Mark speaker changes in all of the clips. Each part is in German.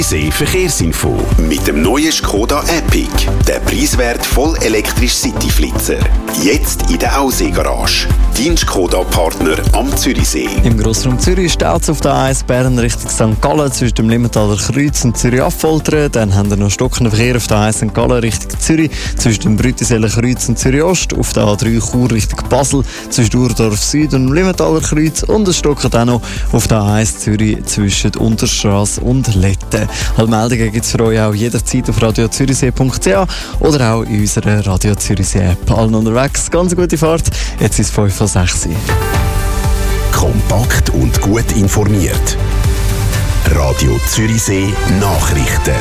Speaker 1: Verkehrsinfo mit dem neuen Skoda Epic. Der preiswert voll elektrische Cityflitzer. Jetzt in der Aussee-Garage. Dein Skoda-Partner am Zürichsee.
Speaker 2: Im Grossraum Zürich steht es auf der A1 Bern Richtung St. Gallen zwischen dem Limmentaler Kreuz und Zürich-Affoltern. Dann haben wir noch stockenden Verkehr auf der A1 St. Gallen Richtung Zürich zwischen dem Brütiseler Kreuz und Zürich-Ost. Auf der A3 Chur Richtung Basel zwischen Urdorf Süd und dem Limmentaler Kreuz. Und es stockt auch noch auf der A1 Zürich zwischen Unterstrasse und Letten. Alle Meldungen gibt es für euch auch jederzeit auf radiozürichsee.ch oder auch in unserer Radio Zürichsee-App. Allen unterwegs, ganz gute Fahrt. Jetzt ist es 5:06 Uhr.
Speaker 1: Kompakt und gut informiert. Radio Zürichsee Nachrichten.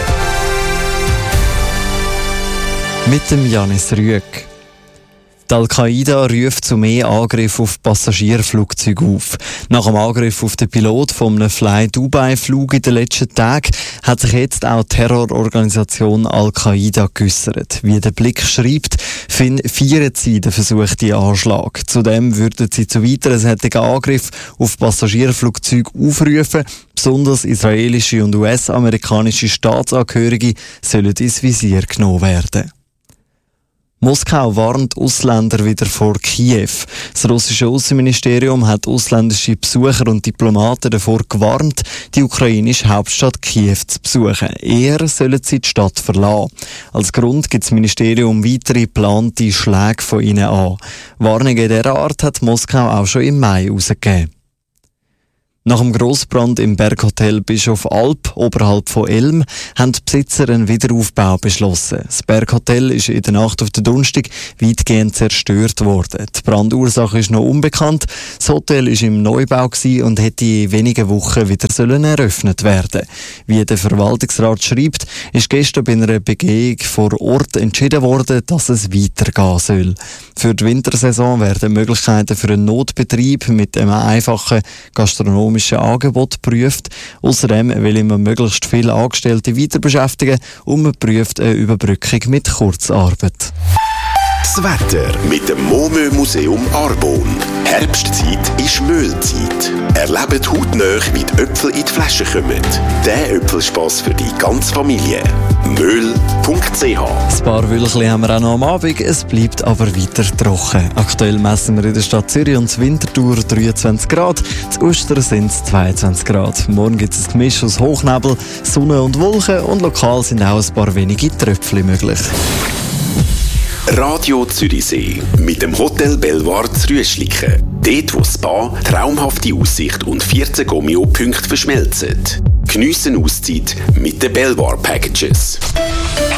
Speaker 2: Mit dem Janis Rüegg. Die Al-Qaida ruft zu mehr Angriffen auf Passagierflugzeuge auf. Nach dem Angriff auf den Pilot von einem Fly-Dubai-Flug in den letzten Tagen hat sich jetzt auch die Terrororganisation Al-Qaida geäussert. Wie der Blick schreibt, feiern sie den versuchten Anschlag. Zudem würden sie zu weiteren solchen Angriffen auf Passagierflugzeuge aufrufen. Besonders israelische und US-amerikanische Staatsangehörige sollen ins Visier genommen werden. Moskau warnt Ausländer wieder vor Kiew. Das russische Außenministerium hat ausländische Besucher und Diplomaten davor gewarnt, die ukrainische Hauptstadt Kiew zu besuchen. Eher sollen sie die Stadt verlassen. Als Grund gibt das Ministerium weitere geplante Schläge von ihnen an. Warnungen dieser Art hat Moskau auch schon im Mai herausgegeben. Nach dem Grossbrand im Berghotel Bischof Alp oberhalb von Elm haben die Besitzer einen Wiederaufbau beschlossen. Das Berghotel ist in der Nacht auf den Donnerstag weitgehend zerstört worden. Die Brandursache ist noch unbekannt. Das Hotel war im Neubau und hätte in wenigen Wochen wieder eröffnet werden. Wie der Verwaltungsrat schreibt, ist gestern bei einer Begehung vor Ort entschieden worden, dass es weitergehen soll. Für die Wintersaison werden Möglichkeiten für einen Notbetrieb mit einem einfachen gastronomischen Angebot prüft. Außerdem will man möglichst viele Angestellte weiter beschäftigen und man prüft eine Überbrückung mit Kurzarbeit.
Speaker 1: Das Wetter mit dem MoMö-Museum Arbon. Herbstzeit ist Mühlzeit. Erlebt hautnah, wie die Äpfel in die Flasche kommen. Der Äpfelspass für die ganze Familie. Möhl.ch.
Speaker 2: Ein paar Wölkchen haben wir auch noch am Abend, es bleibt aber weiter trocken. Aktuell messen wir in der Stadt Zürich und Winterthur 23 Grad, zu Ostern sind es 22 Grad. Morgen gibt es ein Gemisch aus Hochnebel, Sonne und Wolken und lokal sind auch ein paar wenige Tröpfchen möglich.
Speaker 1: Radio Zürichsee mit dem Hotel Belvoir zu Rüeschlicken. Dort, wo Spa, traumhafte Aussicht und 14 Gomeo-Punkte verschmelzen. Geniessen Auszeit mit den Belvoir Packages.